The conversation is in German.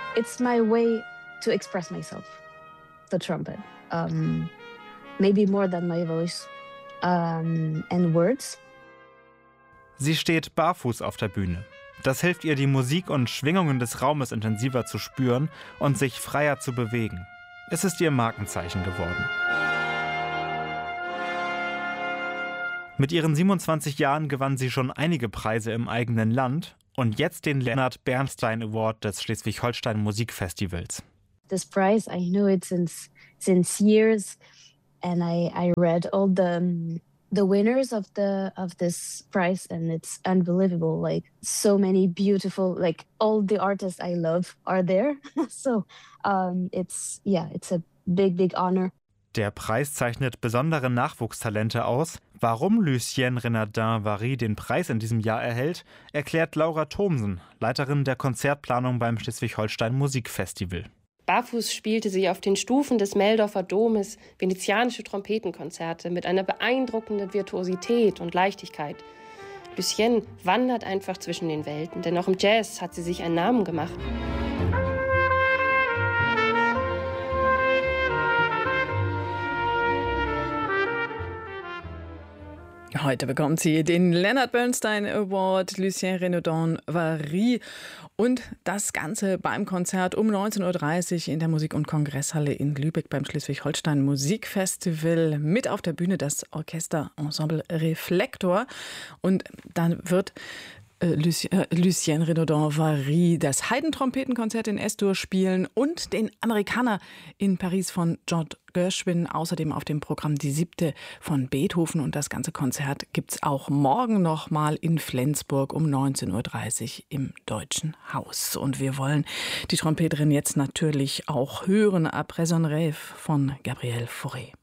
It's my way to express myself, the trumpet. Maybe more than my voice and words. Sie steht barfuß auf der Bühne. Das hilft ihr, die Musik und Schwingungen des Raumes intensiver zu spüren und sich freier zu bewegen. Es ist ihr Markenzeichen geworden. Mit ihren 27 Jahren gewann sie schon einige Preise im eigenen Land und jetzt den Leonard Bernstein Award des Schleswig-Holstein Musikfestivals. This prize, I know it since years, and I read all the winners of this prize, and it's unbelievable. Like, so many beautiful, like, all the artists I love are there. So it's a big honor. Der Preis zeichnet besondere Nachwuchstalente aus. Warum Lucienne Renardin-Vary den Preis in diesem Jahr erhält, erklärt Laura Thomsen, Leiterin der Konzertplanung beim Schleswig-Holstein Musikfestival. Barfuß spielte sie auf den Stufen des Meldorfer Domes venezianische Trompetenkonzerte mit einer beeindruckenden Virtuosität und Leichtigkeit. Lucienne wandert einfach zwischen den Welten, denn auch im Jazz hat sie sich einen Namen gemacht. Heute bekommt sie den Leonard Bernstein Award, Lucienne Renardin-Vary. Und das Ganze beim Konzert um 19.30 Uhr in der Musik- und Kongresshalle in Lübeck beim Schleswig-Holstein Musikfestival. Mit auf der Bühne das Orchesterensemble Reflektor. Und dann wird Lucienne Renardin-Vary das Haydn-Trompetenkonzert in S-Dur spielen und den Amerikaner in Paris von George Gershwin. Außerdem auf dem Programm die 7. von Beethoven. Und das ganze Konzert gibt es auch morgen nochmal in Flensburg um 19.30 Uhr im Deutschen Haus. Und wir wollen die Trompeterin jetzt natürlich auch hören. Après un rêve von Gabriel Fauré.